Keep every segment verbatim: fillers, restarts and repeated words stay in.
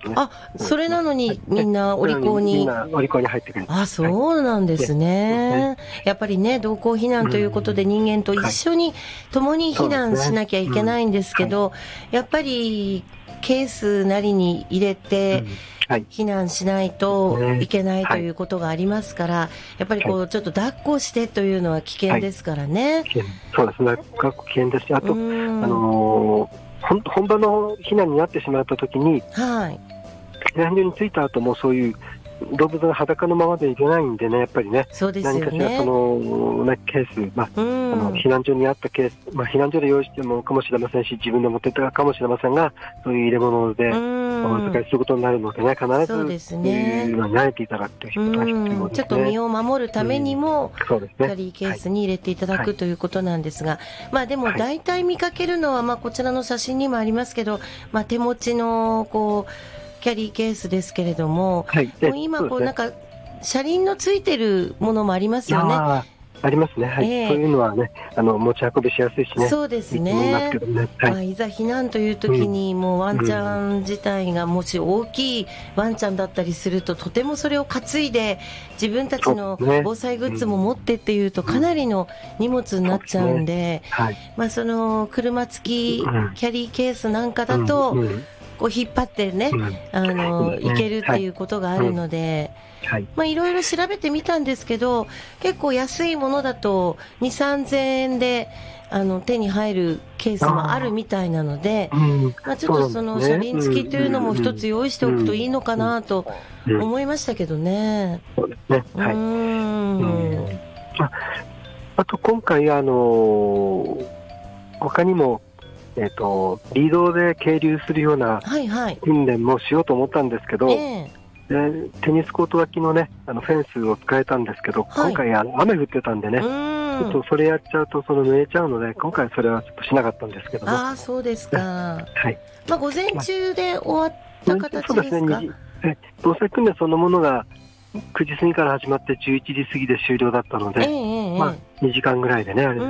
ね。 あ、それなのにみんなお利口に。 みんなお利口に入ってくる。 あ、そうなんですね。はい、やっぱりね、同行避難ということで人間と一緒に共に避難しなきゃいけないんですけど、やっぱりケースなりに入れて、避難しないといけないということがありますから、やっぱりこうちょっと抱っこしてというのは危険ですからね。はい、 そうですね。危険ですし、あと、あのー、本場の避難になってしまったときに、はい、避難所に着いた後もそういう動物が裸のままでいけないんでね、やっぱりね、 そうですよね、 何かしらその、ね、ケース、まあ、あの避難所にあったケース、まあ、避難所で用意してもかもしれませんし、自分で持っていったかもしれませんが、そういう入れ物でお預かりすることになるのでね、必ずそうですね、慣れていただくということが必要ですね。 ちょっと身を守るためにも、キャリーケースに入れていただく、はい、ということなんですが、まあでも大体見かけるのは、まあこちらの写真にもありますけど、まあ手持ちのこうキャリーケースですけれども、はい、もう今こうなんか車輪のついてるものもありますよね。 あ, ありますね、はい、えー、そういうのはね、あの持ち運びしやすいしね。 そうですね。いいね、はい、まあ、いざ避難という時に、もうワンちゃん自体がもし大きいワンちゃんだったりすると、とてもそれを担いで自分たちの防災グッズも持ってっていうとかなりの荷物になっちゃうんで、はい、まあ、その車付きキャリーケースなんかだと、うんうん、こう引っ張ってね、うん、あのいけるっていうことがあるので、はい、まあいろいろ調べてみたんですけど、結構安いものだとに、さんぜんえんであの手に入るケースもあるみたいなので、うん、まあ、ちょっとその車輪付きというのも一つ用意しておくといいのかなと思いましたけどね。 そうですね。はい。うん、あ, あと今回あの他にもえーと、リードで係留するような訓練もしようと思ったんですけど、はいはい、えー、でテニスコート脇のね、あのフェンスを使えたんですけど、はい、今回あの雨降ってたんでね、ちょっとそれやっちゃうとその濡れちゃうので、今回それはちょっとしなかったんですけども。 ああ、そうですか。はい。まあ午前中で終わった形ですか。そうですね。 え防災訓練そのものがくじ過ぎから始まってじゅういちじ過ぎで終了だったので、えー、まあにじかんぐらいでね、あれです。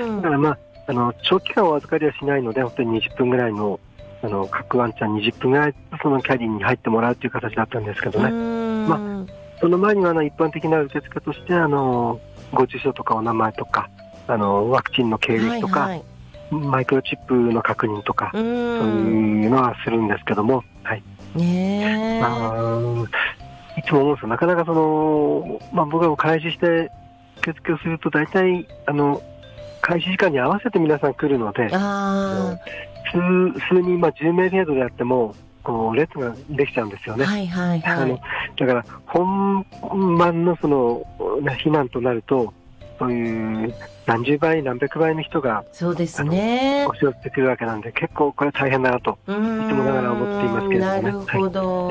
だからまああの長期間お預かりはしないので、本当ににじゅっぷんぐらいのあの各ワンちゃんにじゅっぷんぐらいそのキャリーに入ってもらうという形だったんですけどね。まあ、その前にはあの一般的な受付としてあのご住所とかお名前とかあのワクチンの経歴とか、はいはい、マイクロチップの確認とかそういうのはするんですけども、はい、 ねまあ、いつも思うんですよ。なかなかその、まあ、僕が開始して受付をすると大体あの開始時間に合わせて皆さん来るので、あ数, 数人、まあ、じゅうめい程度であってもこう列ができちゃうんですよね。はいはいはい、あのだから本番のその避難となるとそういう何十倍何百倍の人がそうですね押し寄せてくるわけなんで、結構これ大変だなといつもながら思っていますけれどもね。 なるほど、はい、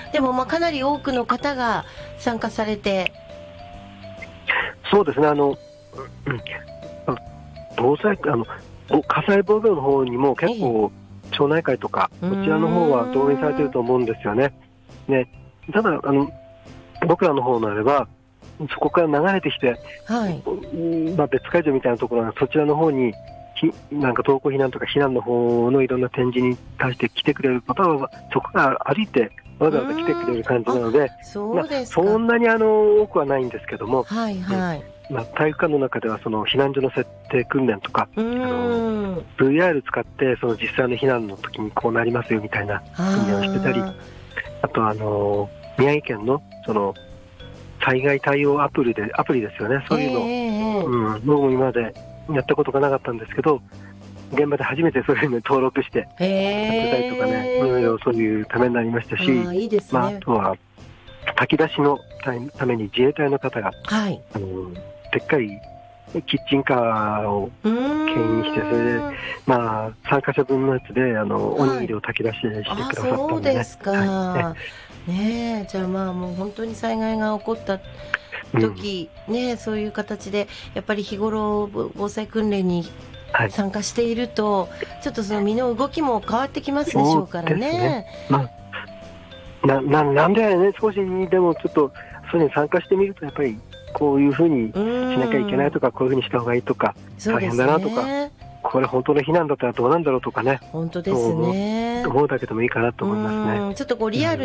でもまあかなり多くの方が参加されて。 そうですね、あの、うん防災あの火災防御の方にも結構町内会とかこちらの方は動員されていると思うんですよね。ね、ただあの僕らの方のあればそこから流れてきて、はい、まあ、別会場みたいなところがそちらの方になんか登校避難とか避難の方のいろんな展示に対して来てくれる方はそこから歩いてわざわざ来てくれる感じなので、 そうですか、 まあ、そんなにあの多くはないんですけども、 はいはい、 まあ、体育館の中ではその避難所の設定訓練とかあの ブイアール 使ってその実際の避難の時にこうなりますよみたいな訓練をしてたり、 あ, あとあの宮城県のその災害対応アプリでアプリですよね、そういうの、えーうん、僕も今までやったことがなかったんですけど、現場で初めてそういうのに登録してやってたりとかね、いろいろそういうためになりましたし、あ, いいですね、まあ、あとは炊き出しのために自衛隊の方が、はい、あのでっかいキッチンカーを牽引して、それで、まあ、さんかしょぶんのやつであの、はい、おにぎりを炊き出ししてくださったんでね。 そうですか、はい、ねえ、じゃあまあもう本当に災害が起こった時、うん、ね、そういう形でやっぱり日頃防災訓練に参加していると、はい、ちょっとその身の動きも変わってきますでしょうからね。 まあ、な, な, なんでね、少しでもちょっとそれに参加してみるとやっぱりこういうふうにしなきゃいけないとか、こういうふうにした方がいいとか、大変だなとか、これ本当の避難だったらどうなんだろうとかね、 本当ですね、 思うだけでもいいかなと思いますね。 ちょっとこうリアル